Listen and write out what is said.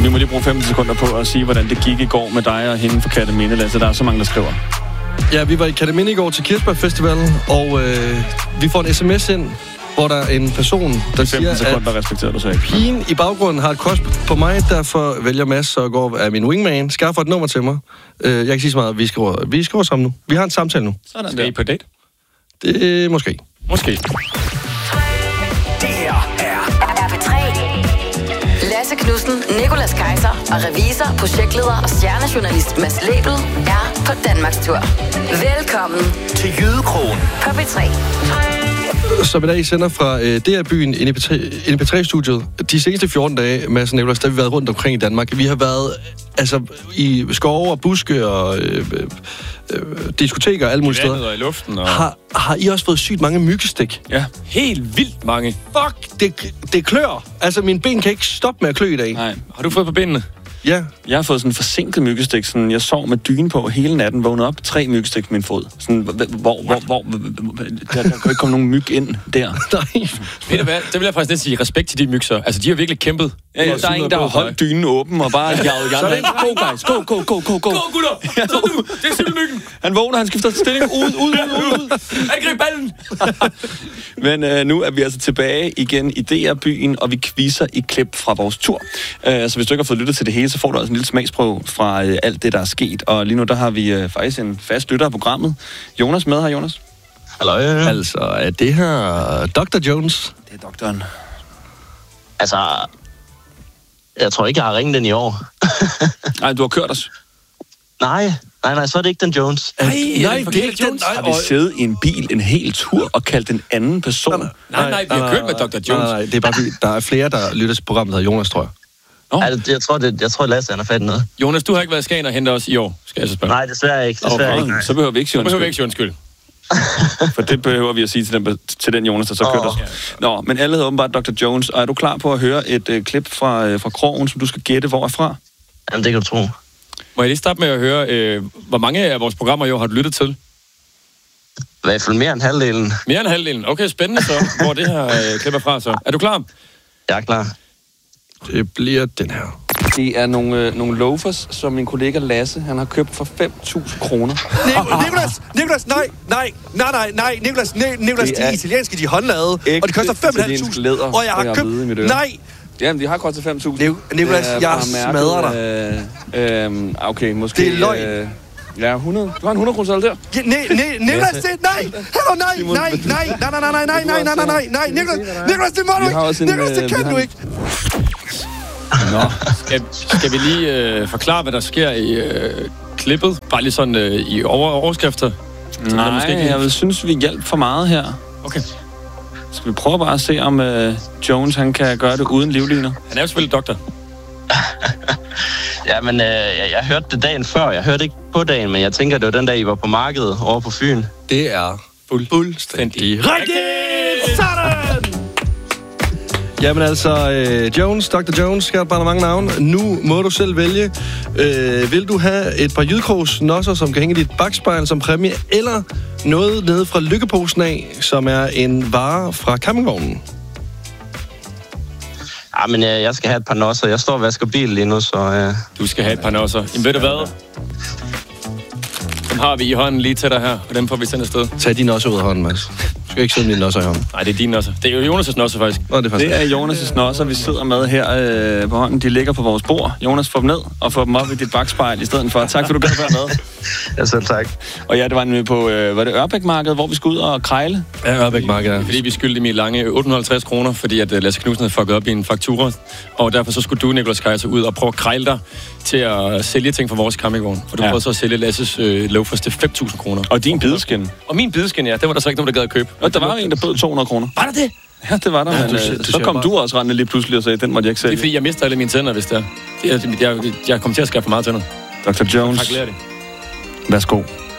Vi må lige bruge 15 sekunder på at sige, hvordan det gik i går med dig og hende fra Kerteminde, Lasse. Der er så mange, der skriver. Ja, vi var i Kerteminde i går til Kirsebær Festival, og vi får en sms ind, hvor der er en person, der siger, sekunder, respekterer du så ikke. Pigen i baggrunden har et crush på mig, derfor vælger Mads og går af min wingman, skaffer et nummer til mig. Jeg kan sige så meget, vi skriver sammen nu. Vi har en samtale nu. Sådan skal I på date? Det måske. Måske. Det her er RP3. Lasse Knudsen, Nicolas Kaiser og revisor, projektleder og stjernejournalist Mads Lebel er på Danmarkstur. Velkommen til Jydekrogen på P3. Som i dag sender fra DR-byen inde i P3-studiet. De seneste 14 dage, Mads og Nicolas, der har vi været rundt omkring i Danmark. Vi har været i skove og buske og diskoteker og alle mulige steder. Og i luften. Og... Har I også fået sygt mange myggestik? Ja, helt vildt mange. Fuck, det klør. Altså, mine ben kan ikke stoppe med at klø i dag. Nej. Har du fået på benene? Ja. Jeg har fået sådan en forsinket myggestik. Sådan, jeg sov med dyne på hele natten, vågnede op, 3 myggestik på min fod. Sådan, hvor der kan ikke komme nogen myg ind der. Nej. Ved du hvad? Det vil jeg faktisk næsten sige. Respekt til de mygser. Altså, de har virkelig kæmpet. Ja, der er en, der har holdt dynen åben og bare jaget andre ind. Go, guys. Go. Go, gutter! Så nu! Det er cykelmyggen! Han vågner, han skifter stilling. Ud. Angrib ballen! Men nu er vi altså tilbage igen i DR-byen, og vi quizzer i klip fra vores tur. Så hvis du ikke har fået lyttet til det hele, så får du altså en lille smagsprøve fra alt det, der er sket. Og lige nu, der har vi faktisk en fast lytter af programmet. Jonas med her, Jonas. Hallo. Altså, er det her Dr. Jones? Det er doktoren. Altså, jeg tror ikke, jeg har ringet den i år. Nej, du har kørt os. Nej, så er det ikke den Jones. Nej, det er ikke den. Har vi siddet i en bil en hel tur og kaldt en anden person? Nej, vi har kørt med Dr. Jones. Nej, det er bare fordi, der er flere, der lytter til programmet, der hedder Jonas, tror jeg. Altså, jeg tror, Lasse er fat i noget. Jonas, du har ikke været i Skagen og hentet os i år, skal jeg så spørge. Nej, desværre ikke. Så behøver vi ikke sige undskyld. For det behøver vi at sige til den Jonas, der så kørte os. Nå, men alle hedder åbenbart Dr. Jones. Og er du klar på at høre et klip fra Krogen, som du skal gætte, hvor er fra? Jamen, det kan du tro. Må jeg lige starte med at høre, hvor mange af vores programmer jo har du lyttet til? I hvert fald mere end halvdelen. Mere end halvdelen. Okay, spændende så, hvor det her klip er fra så. Er du klar? Jeg er klar. Det bliver den her. Det er nogle loafers, som min kollega Lasse, han har købt for 5.000 kroner. Nicolas, nej, Nicolas, de er italienske, de er håndlavede, og de koster 5.500. Og jeg har købt... Nej! Jamen, de har kostet 5.000. Nicolas, jeg smadrer dig. Okay, måske... Det er løgn. Ja, 100. Du har en 100 kroner der. Nicolas, nej! Hallo, nej! Nicolas, det må du ikke! Nicolas, det kan du ikke! Nå, skal vi lige forklare, hvad der sker i klippet? Bare lige sådan i overskrifter? Nej, jeg synes, vi hjælper for meget her. Okay. Skal vi prøve bare at se, om Jones han kan gøre det uden livliner? Han er jo selvfølgelig doktor. Ja, men jeg hørte det dagen før. Jeg hørte ikke på dagen, men jeg tænker, det var den dag, I var på markedet over på Fyn. Det er fuldstændig rigtigt! Sådan! Jamen altså, Jones, Dr. Jones, skal bare mange navne. Nu må du selv vælge. Vil du have et par Jydekrogs-nosser, som kan hænge i dit bakspejl som præmie, eller noget nede fra Lykkeposen af, som er en vare fra campingvognen? Ja, men jeg skal have et par nosser. Jeg står og vasker bil lige nu, så... Du skal have et par nosser. Jamen ved du hvad? Dem har vi i hånden lige til dig her, og dem får vi sendt afsted. Tag de nosser ud af hånden, Mads. Du skal ikke sidde med dine nosser i hånden. Nej, det er dine nosser. Det er jo Jonas' nosser, faktisk. Det er Jonas' nosser, vi sidder med her på hånden. De ligger på vores bord. Jonas, får dem ned og får dem op i dit bakspejl i stedet for. Tak for, du gad være med. Ja, selv tak. Og ja, det var nemlig på, var det Ørbæk-markedet, hvor vi skulle ud og krejle? Ja, Ørbæk-markedet, ja. Fordi vi skyldte dem i lange 850 kroner, fordi at Lasse Knudsen havde fucket op i en faktura. Og derfor så skulle du, Nicolas Kaiser, ud og prøve at krejle dig til at sælge ting fra vores campingvogn. For du prøvede så at sælge Lasses loafers til 5.000 kroner. Og din bideskin. Og min bideskin, ja. Det var der så ikke nogen, der gad at købe. Og der var en, der bød 200 kroner. Var der det? Ja, det var der, ja, men så kom du også rendende lige pludselig og sagde, den måtte jeg ikke sælge. Det er fordi, jeg mister alle mine tænder, hvis det er. Jeg kommer til at skaffe for meget tænder. Dr. Jones. Værsgo.